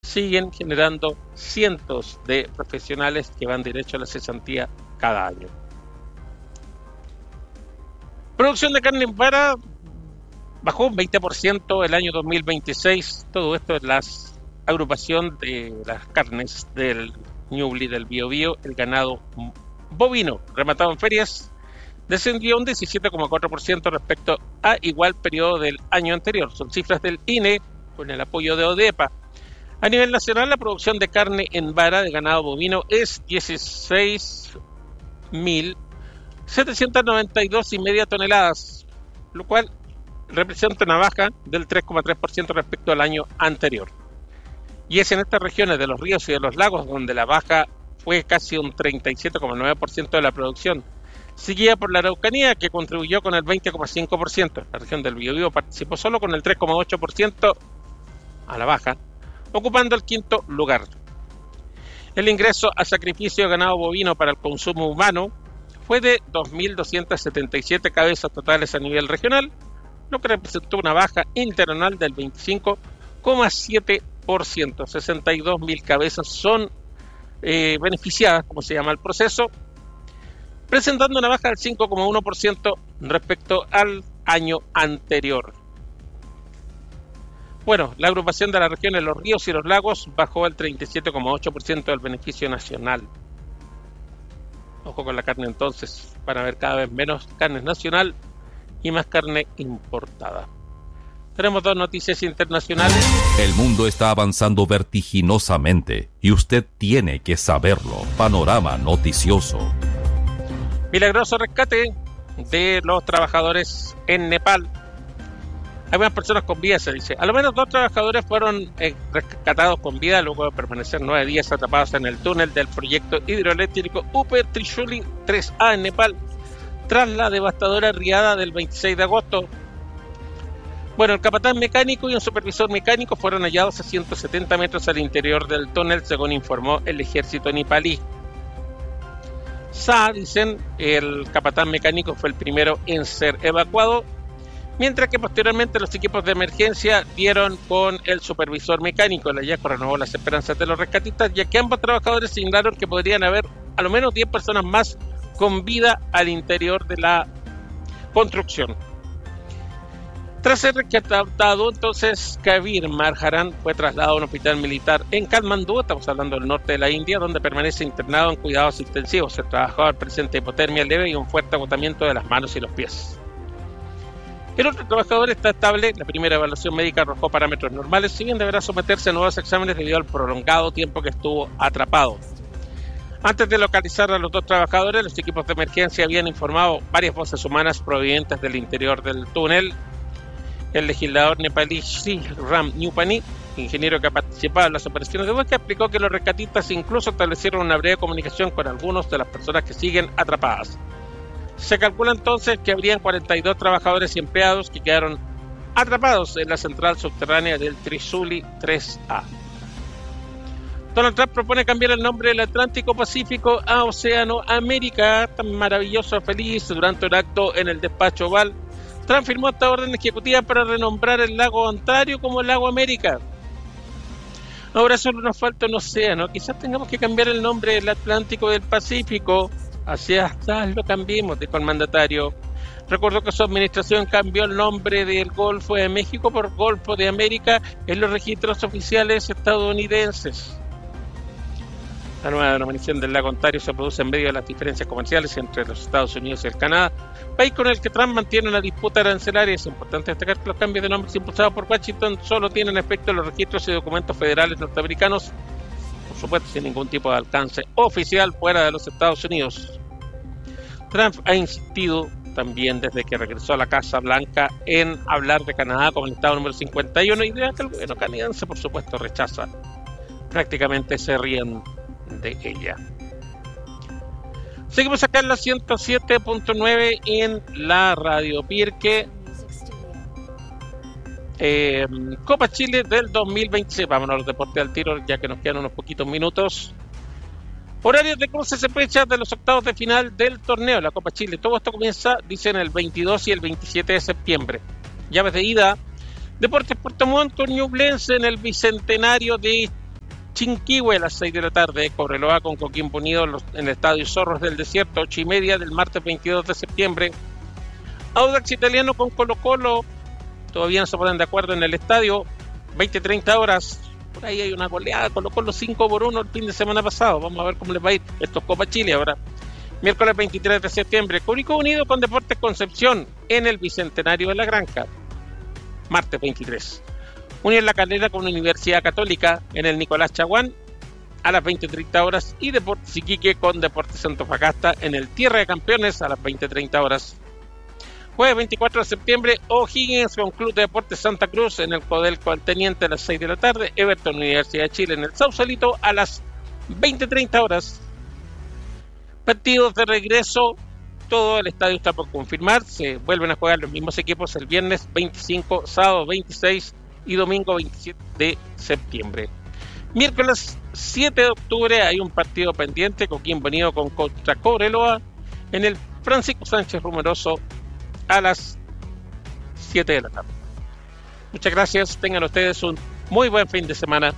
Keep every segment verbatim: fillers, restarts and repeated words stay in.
siguen generando cientos de profesionales que van derecho a la cesantía cada año. Producción de carne en vara bajó un veinte por ciento el año dos mil veintiséis. Todo esto es la agrupación de las carnes del Ñuble, del Biobío. El ganado bovino rematado en ferias descendió un diecisiete coma cuatro por ciento respecto a igual periodo del año anterior. Son cifras del I N E con el apoyo de ODEPA. A nivel nacional, la producción de carne en vara de ganado bovino es dieciséis mil setecientos noventa y dos y media toneladas, lo cual representa una baja del tres coma tres por ciento respecto al año anterior. Y es en estas regiones de los ríos y de los lagos donde la baja fue casi un treinta y siete coma nueve por ciento de la producción, seguida por la Araucanía, que contribuyó con el veinte coma cinco por ciento. La región del Biobío participó solo con el tres coma ocho por ciento a la baja, ocupando el quinto lugar. El ingreso a sacrificio de ganado bovino para el consumo humano fue de dos mil doscientas setenta y siete cabezas totales a nivel regional, lo que representó una baja interanual del veinticinco coma siete por ciento. sesenta y dos mil cabezas son eh, beneficiadas, como se llama el proceso, presentando una baja del cinco coma uno por ciento respecto al año anterior. Bueno, la agrupación de la región de los ríos y los lagos bajó el treinta y siete coma ocho por ciento del beneficio nacional. Ojo con la carne entonces, para ver cada vez menos carne nacional y más carne importada. Tenemos dos noticias internacionales. El mundo está avanzando vertiginosamente y usted tiene que saberlo. Panorama noticioso. Milagroso rescate de los trabajadores en Nepal. Hay unas personas con vida, se dice. A lo menos dos trabajadores fueron eh, rescatados con vida luego de permanecer nueve días atrapados en el túnel del proyecto hidroeléctrico Upper Trishuli tres A en Nepal, tras la devastadora riada del veintiséis de agosto. Bueno, el capatán mecánico y un supervisor mecánico fueron hallados a ciento setenta metros al interior del túnel, según informó el ejército nepalí. Sa, dicen, el capatán mecánico fue el primero en ser evacuado, mientras que posteriormente los equipos de emergencia dieron con el supervisor mecánico. El hallazgo renovó las esperanzas de los rescatistas, ya que ambos trabajadores señalaron que podrían haber a lo menos diez personas más con vida al interior de la construcción. Tras ser rescatado, entonces, Kabir Marharan fue trasladado a un hospital militar en Katmandú, estamos hablando del norte de la India, donde permanece internado en cuidados intensivos. El trabajador presenta hipotermia leve y un fuerte agotamiento de las manos y los pies. El otro trabajador está estable. La primera evaluación médica arrojó parámetros normales, si bien deberá someterse a nuevos exámenes debido al prolongado tiempo que estuvo atrapado. Antes de localizar a los dos trabajadores, los equipos de emergencia habían informado varias voces humanas provenientes del interior del túnel. El legislador nepalí Sri Ram Nupani, ingeniero que ha participado en las operaciones de búsqueda, explicó que los rescatistas incluso establecieron una breve comunicación con algunos de las personas que siguen atrapadas. Se calcula entonces que habrían cuarenta y dos trabajadores y empleados que quedaron atrapados en la central subterránea del Trishuli tres A. Donald Trump propone cambiar el nombre del Atlántico Pacífico a Océano América, tan maravilloso, feliz. Durante un acto en el despacho Oval, Trump firmó esta orden ejecutiva para renombrar el lago Ontario como el lago América. Ahora solo nos falta un océano. Quizás tengamos que cambiar el nombre del Atlántico del Pacífico. Así hasta lo cambiemos, dijo el mandatario. Recordó que su administración cambió el nombre del Golfo de México por Golfo de América en los registros oficiales estadounidenses. La nueva denominación del lago Ontario se produce en medio de las diferencias comerciales entre los Estados Unidos y el Canadá, país con el que Trump mantiene una disputa arancelaria. Es importante destacar que los cambios de nombres impulsados por Washington solo tienen efecto en los registros y documentos federales norteamericanos, por supuesto sin ningún tipo de alcance oficial fuera de los Estados Unidos. Trump ha insistido también desde que regresó a la Casa Blanca en hablar de Canadá como el estado número cincuenta y uno, idea que el gobierno canadiense por supuesto rechaza. Prácticamente se ríen de ella. Seguimos acá en la ciento siete punto nueve en la Radio Pirque. Eh, Copa Chile del dos mil veintiséis. Vámonos a los deportes al tiro, ya que nos quedan unos poquitos minutos. Horarios de cruces y fechas de los octavos de final del torneo de la Copa Chile. Todo esto comienza, dicen, el veintidós y el veintisiete de septiembre. Llaves de ida: Deportes Puerto Montt con Ñublense en el bicentenario de Chinquihue a las seis de la tarde, Cobreloa con Coquimbo Unido en el Estadio Zorros del Desierto, ocho y media del martes veintidós de septiembre. Audax Italiano con Colo Colo, todavía no se ponen de acuerdo en el estadio, veinte treinta horas. Por ahí hay una goleada, Colo Colo cinco por uno el fin de semana pasado. Vamos a ver cómo les va a ir. Esto es Copa Chile ahora. Miércoles veintitrés de septiembre, Curicó Unido con Deportes Concepción en el Bicentenario de la Granja. Martes veintitrés. Unión La Calera con Universidad Católica en el Nicolás Chaguán a las veinte treinta horas. Y Deportes Iquique con Deportes Antofagasta en el Tierra de Campeones a las veinte treinta horas. Jueves veinticuatro de septiembre, O'Higgins con Club de Deportes Santa Cruz en el Codelco al Teniente a las seis de la tarde. Everton Universidad de Chile en el Sausalito a las veinte treinta horas. Partidos de regreso, todo el estadio está por confirmar. Se vuelven a jugar los mismos equipos el viernes veinticinco, sábado veintiséis y domingo veintisiete de septiembre. Miércoles siete de octubre hay un partido pendiente, Coquimbo Unido con contra Cobreloa en el Francisco Sánchez Rumoroso a las siete de la tarde. Muchas gracias, tengan ustedes un muy buen fin de semana.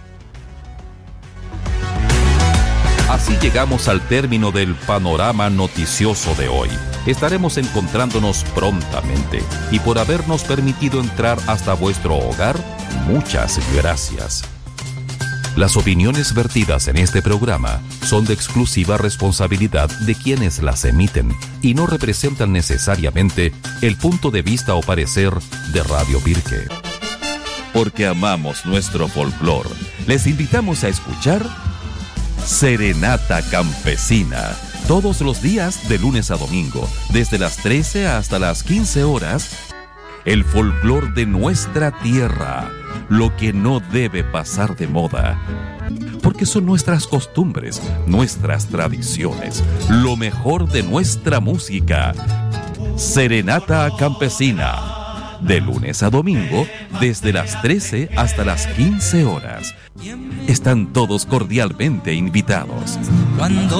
Así llegamos al término del panorama noticioso de hoy. Estaremos encontrándonos prontamente y por habernos permitido entrar hasta vuestro hogar, muchas gracias. Las opiniones vertidas en este programa son de exclusiva responsabilidad de quienes las emiten y no representan necesariamente el punto de vista o parecer de Radio Pirque. Porque amamos nuestro folclor, les invitamos a escuchar Serenata Campesina, todos los días de lunes a domingo, desde las trece hasta las quince horas, el folclor de nuestra tierra, lo que no debe pasar de moda, porque son nuestras costumbres, nuestras tradiciones, lo mejor de nuestra música. Serenata Campesina, de lunes a domingo, desde las trece hasta las quince horas. Están todos cordialmente invitados. Cuando